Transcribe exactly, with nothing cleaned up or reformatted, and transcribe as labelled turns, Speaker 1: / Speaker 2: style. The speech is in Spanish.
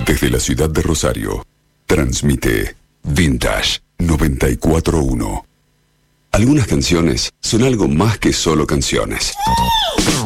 Speaker 1: Desde la ciudad de Rosario, transmite Vintage noventa y cuatro punto uno. Algunas canciones son algo más que solo canciones.